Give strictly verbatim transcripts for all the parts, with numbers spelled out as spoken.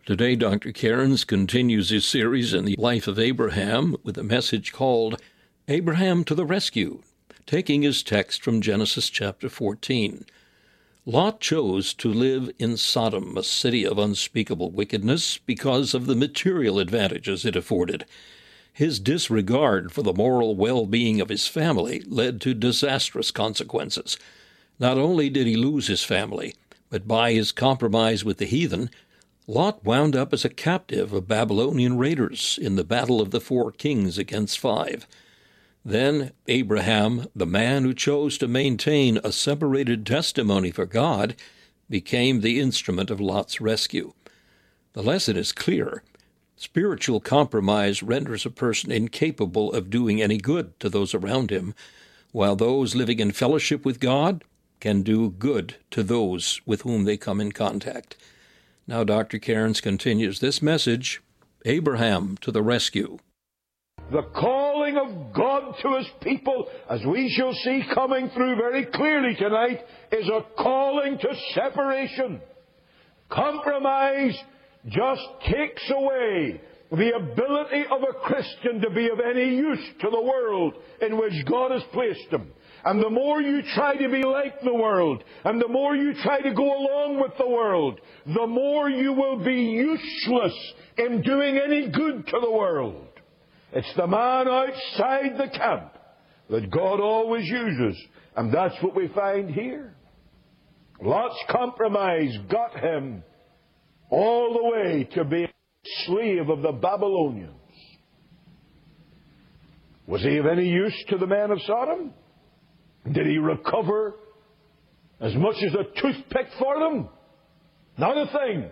Today, Doctor Cairns continues his series in the life of Abraham with a message called Abraham to the Rescue, taking his text from Genesis chapter fourteen. Lot chose to live in Sodom, a city of unspeakable wickedness, because of the material advantages it afforded. His disregard for the moral well-being of his family led to disastrous consequences. Not only did he lose his family, but by his compromise with the heathen, Lot wound up as a captive of Babylonian raiders in the battle of the four kings against five. Then Abraham, the man who chose to maintain a separated testimony for God, became the instrument of Lot's rescue. The lesson is clear. Spiritual compromise renders a person incapable of doing any good to those around him, while those living in fellowship with God can do good to those with whom they come in contact. Now Doctor Cairns continues this message, Abraham to the Rescue. The calling of God to His people, as we shall see coming through very clearly tonight, is a calling to separation. Compromise just takes away the ability of a Christian to be of any use to the world in which God has placed him. And the more you try to be like the world, and the more you try to go along with the world, the more you will be useless in doing any good to the world. It's the man outside the camp that God always uses. And that's what we find here. Lot's compromise got him all the way to be a slave of the Babylonians. Was he of any use to the men of Sodom? Did he recover as much as a toothpick for them? Not a thing.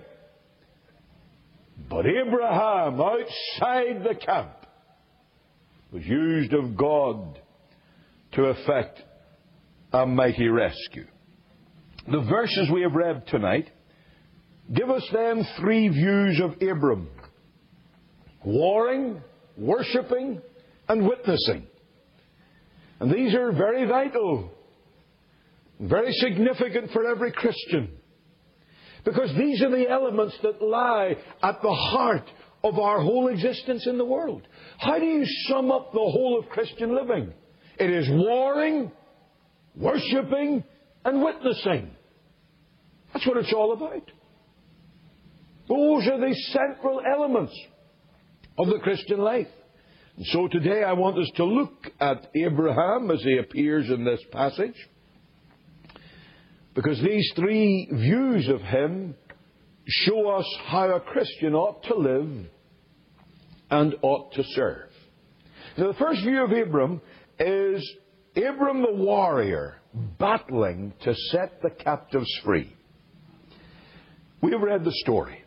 But Abraham, outside the camp, was used of God to effect a mighty rescue. The verses we have read tonight give us then three views of Abram: warring, worshipping, and witnessing. And these are very vital, very significant for every Christian, because these are the elements that lie at the heart of our whole existence in the world. How do you sum up the whole of Christian living? It is warring, worshipping, and witnessing. That's what it's all about. Those are the central elements of the Christian life. And so today I want us to look at Abraham as he appears in this passage, because these three views of him show us how a Christian ought to live and ought to serve. Now, the first view of Abram is Abram the warrior battling to set the captives free. We have read the story.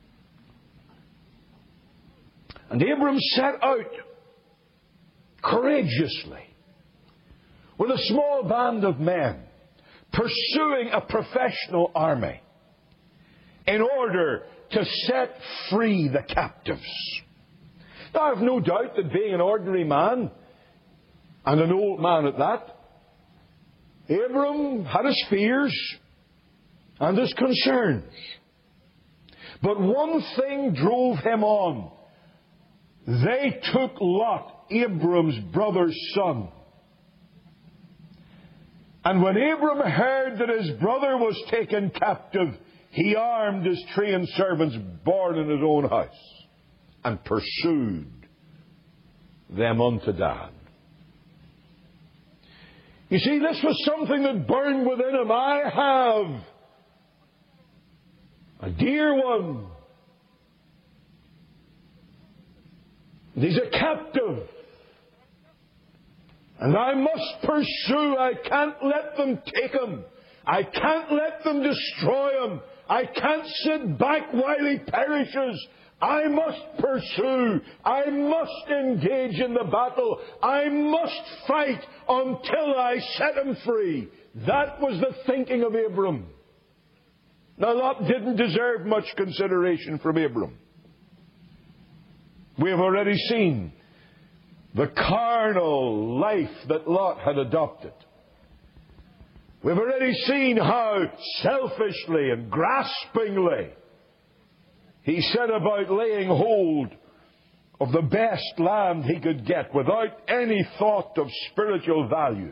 And Abram set out courageously with a small band of men pursuing a professional army in order to set free the captives. Now, I have no doubt that being an ordinary man, and an old man at that, Abram had his fears and his concerns. But one thing drove him on. They took Lot, Abram's brother's son. And when Abram heard that his brother was taken captive, he armed his trained servants born in his own house and pursued them unto Dan. You see, this was something that burned within him. I have a dear one. He's a captive. And I must pursue. I can't let them take him. I can't let them destroy him. I can't sit back while he perishes. I must pursue. I must engage in the battle. I must fight until I set him free. That was the thinking of Abram. Now, Lot didn't deserve much consideration from Abram. We have already seen the carnal life that Lot had adopted. We've already seen how selfishly and graspingly He set about laying hold of the best land he could get without any thought of spiritual values.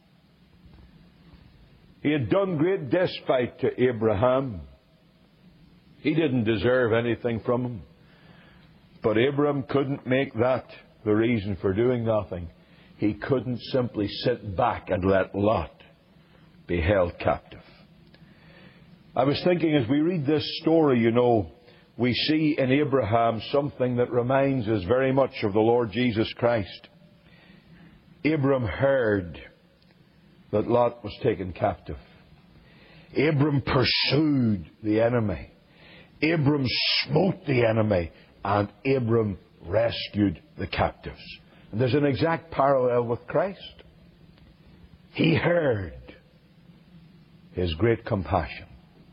He had done great despite to Abraham. He didn't deserve anything from him. But Abraham couldn't make that the reason for doing nothing. He couldn't simply sit back and let Lot be held captive. I was thinking, as we read this story, you know, we see in Abraham something that reminds us very much of the Lord Jesus Christ. Abraham heard that Lot was taken captive. Abraham pursued the enemy. Abraham smote the enemy. And Abraham rescued the captives. And there's an exact parallel with Christ. He heard His great compassion.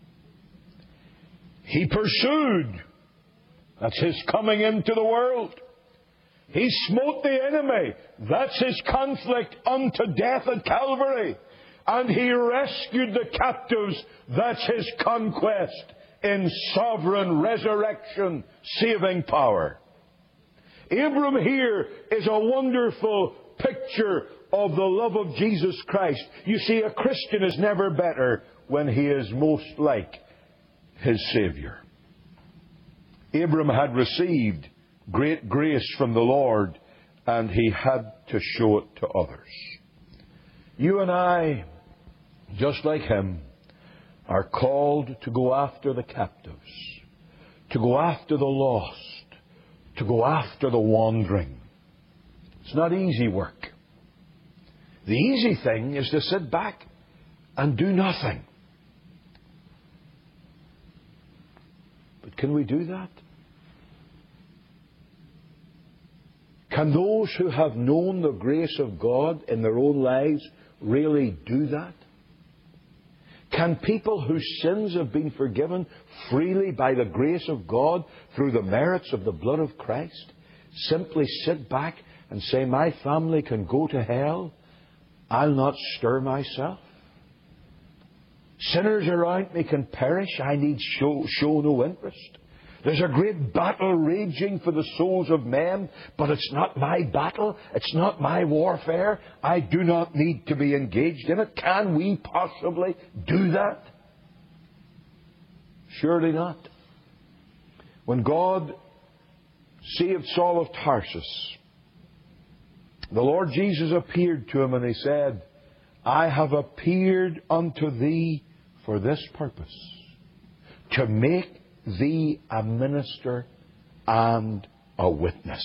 He pursued. That's His coming into the world. He smote the enemy. That's His conflict unto death at Calvary. And He rescued the captives. That's His conquest in sovereign resurrection saving power. Abram here is a wonderful picture of the love of Jesus Christ. You see, a Christian is never better when he is most like his Savior. Abram had received great grace from the Lord, and he had to show it to others. You and I, just like him, are called to go after the captives, to go after the lost, to go after the wandering. It's not easy work. The easy thing is to sit back and do nothing. But can we do that? Can those who have known the grace of God in their own lives really do that? Can people whose sins have been forgiven freely by the grace of God through the merits of the blood of Christ simply sit back and say, my family can go to hell, I'll not stir myself? Sinners around me can perish, I need show, show no interest. There's a great battle raging for the souls of men, but it's not my battle. It's not my warfare. I do not need to be engaged in it. Can we possibly do that? Surely not. When God saved Saul of Tarsus, the Lord Jesus appeared to him and He said, I have appeared unto thee for this purpose, to make thee a minister and a witness.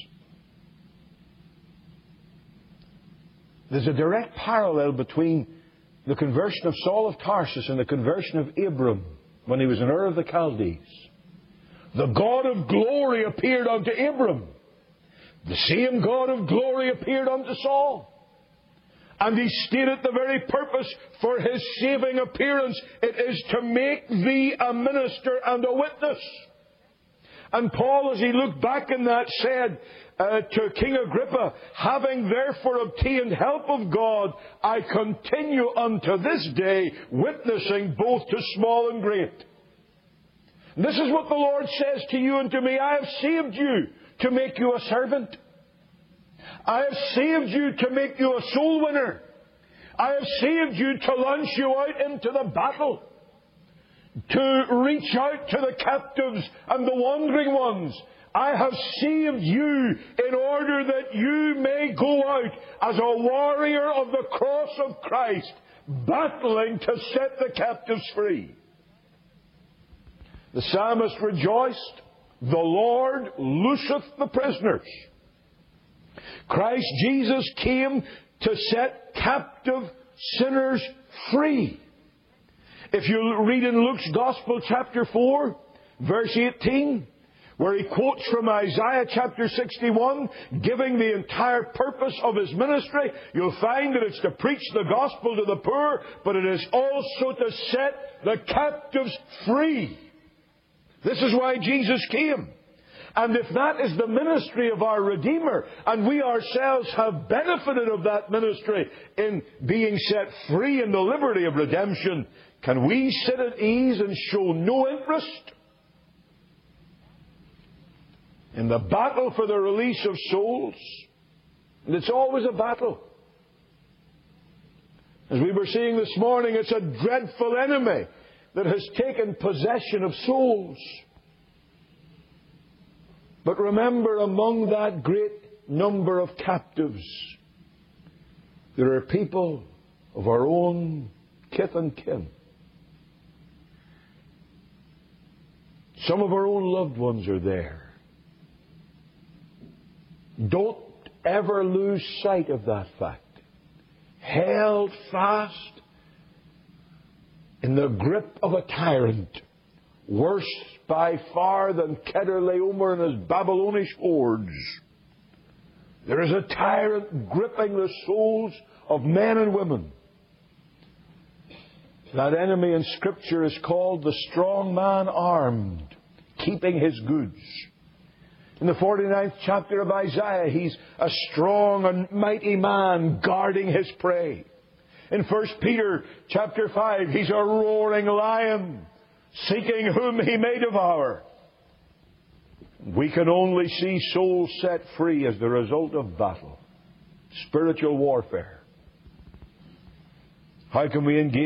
There's a direct parallel between the conversion of Saul of Tarsus and the conversion of Abram when he was in Ur of the Chaldees. The God of glory appeared unto Abram. The same God of glory appeared unto Saul. And He stated the very purpose for His saving appearance. It is to make thee a minister and a witness. And Paul, as he looked back in that, said uh, to King Agrippa, having therefore obtained help of God, I continue unto this day, witnessing both to small and great. And this is what the Lord says to you and to me. I have saved you to make you a servant. I have saved you to make you a soul winner. I have saved you to launch you out into the battle, to reach out to the captives and the wandering ones. I have saved you in order that you may go out as a warrior of the cross of Christ, battling to set the captives free. The psalmist rejoiced, the Lord looseth the prisoners. Christ Jesus came to set captive sinners free. If you read in Luke's Gospel, chapter four, verse eighteen, where he quotes from Isaiah chapter sixty-one, giving the entire purpose of His ministry, you'll find that it's to preach the gospel to the poor, but it is also to set the captives free. This is why Jesus came. And if that is the ministry of our Redeemer, and we ourselves have benefited of that ministry in being set free in the liberty of redemption, can we sit at ease and show no interest? in the battle for the release of souls. And it's always a battle. As we were seeing this morning, it's a dreadful enemy that has taken possession of souls. But remember, among that great number of captives, there are people of our own kith and kin. Some of our own loved ones are there. Don't ever lose sight of that fact. Held fast in the grip of a tyrant, worse by far than Kedorlaomer and his Babylonish hordes. There is a tyrant gripping the souls of men and women. That enemy in Scripture is called the strong man armed, keeping his goods. In the forty-ninth chapter of Isaiah, he's a strong and mighty man guarding his prey. In First Peter chapter five, he's a roaring lion, seeking whom he may devour. We can only see souls set free as the result of battle, spiritual warfare. How can we engage